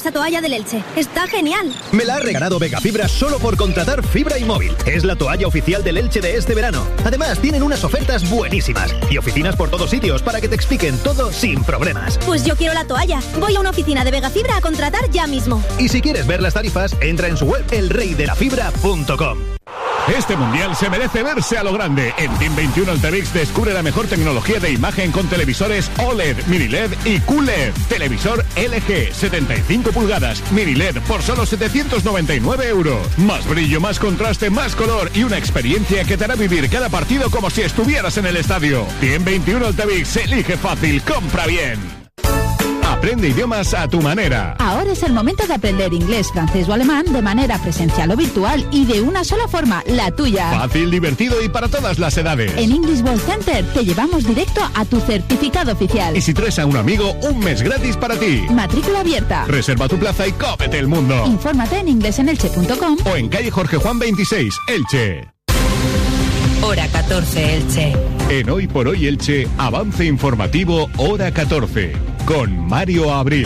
Esa toalla del Elche está genial. Me la ha regalado Vegafibra solo por contratar fibra y móvil. Es la toalla oficial del Elche de este verano. Además, tienen unas ofertas buenísimas y oficinas por todos sitios para que te expliquen todo sin problemas. Pues yo quiero la toalla. Voy a una oficina de Vegafibra a contratar ya mismo. Y si quieres ver las tarifas, entra en su web elreydelafibra.com. Este mundial se merece verse a lo grande. En Team 21 Altavix descubre la mejor tecnología de imagen con televisores OLED, mini LED y QLED. Televisor LG 75 pulgadas, mini LED por solo 799 euros. Más brillo, más contraste, más color y una experiencia que te hará vivir cada partido como si estuvieras en el estadio. Team 21 Altavix, elige fácil, compra bien. Aprende idiomas a tu manera. Ahora es el momento de aprender inglés, francés o alemán de manera presencial o virtual y de una sola forma, la tuya. Fácil, divertido y para todas las edades. En English World Center te llevamos directo a tu certificado oficial. Y si traes a un amigo, un mes gratis para ti. Matrícula abierta. Reserva tu plaza y cómete el mundo. Infórmate en inglesenelche.com o en calle Jorge Juan 26, Elche. Hora 14, Elche. En Hoy por Hoy Elche, avance informativo Hora 14, con Mario Abril.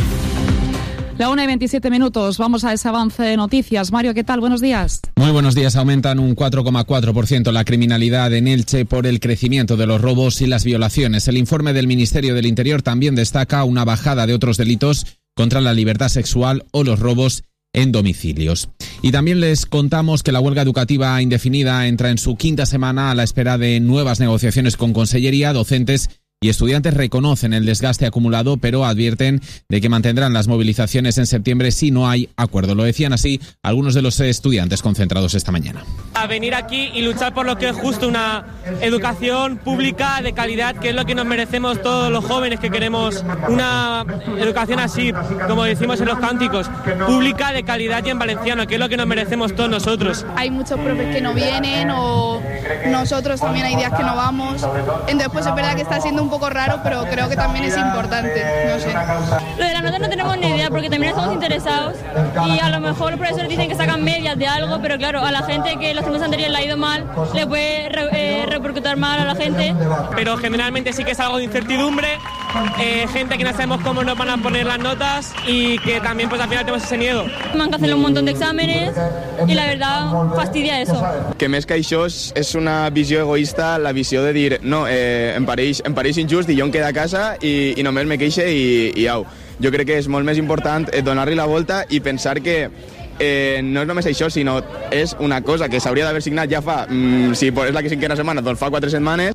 La 1:27. Vamos a ese avance de noticias. Mario, ¿qué tal? Buenos días. Muy buenos días. Aumentan un 4,4% la criminalidad en Elche por el crecimiento de los robos y las violaciones. El informe del Ministerio del Interior también destaca una bajada de otros delitos contra la libertad sexual o los robos en domicilios. Y también les contamos que la huelga educativa indefinida entra en su quinta semana a la espera de nuevas negociaciones con Consellería. Docentes y estudiantes reconocen el desgaste acumulado, pero advierten de que mantendrán las movilizaciones en septiembre si no hay acuerdo. Lo decían así algunos de los estudiantes concentrados esta mañana. A venir aquí y luchar por lo que es justo, una educación pública de calidad, que es lo que nos merecemos todos los jóvenes que queremos una educación así, como decimos en los cánticos, pública de calidad y en valenciano, que es lo que nos merecemos todos nosotros. Hay muchos profes que no vienen o nosotros también hay días que no vamos, entonces pues es verdad que está siendo un poco raro, pero creo que también es importante, no sé. Lo de la nota no tenemos ni idea porque también estamos interesados y a lo mejor los profesores dicen que sacan medias de algo, pero claro, a la gente que los temas anteriores le ha ido mal, le puede repercutir mal a la gente. Pero generalmente sí que es algo de incertidumbre, gente que no sabemos cómo nos van a poner las notas y que también pues al final tenemos ese miedo. Man que hacer un montón de exámenes y la verdad fastidia eso. Que més que això és una visió egoista, la visió de dir no, em pareix injust i jo em quedo a casa i només me queixe i au. Jo crec que és molt més important donar-li la volta i pensar que no és només això, sinó és una cosa que s'hauria d'haver signat ja fa, si és la que cinquena setmana, doncs fa 4 setmanes.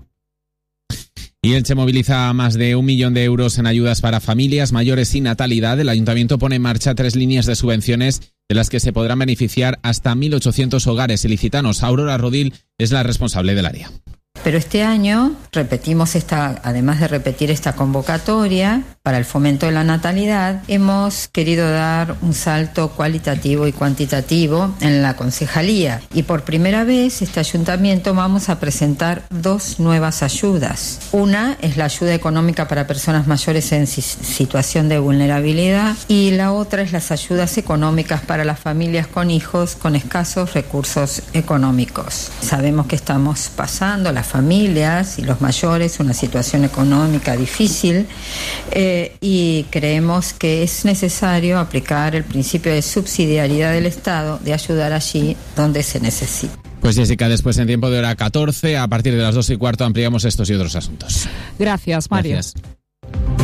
Y Elche moviliza más de 1 millón de euros en ayudas para familias mayores sin natalidad. El Ayuntamiento pone en marcha 3 líneas de subvenciones de las que se podrán beneficiar hasta 1.800 hogares ilicitanos. Aurora Rodil es la responsable del área. Pero este año repetimos además de repetir esta convocatoria para el fomento de la natalidad, hemos querido dar un salto cualitativo y cuantitativo en la concejalía. Y por primera vez este ayuntamiento vamos a presentar 2 nuevas ayudas. Una es la ayuda económica para personas mayores en situación de vulnerabilidad y la otra es las ayudas económicas para las familias con hijos con escasos recursos económicos. Sabemos que estamos pasando las familias y los mayores una situación económica difícil y creemos que es necesario aplicar el principio de subsidiariedad del Estado, de ayudar allí donde se necesita. Pues Jessica, después en tiempo de hora 14, a partir de las 2:15 ampliamos estos y otros asuntos. Gracias, Mario. Gracias.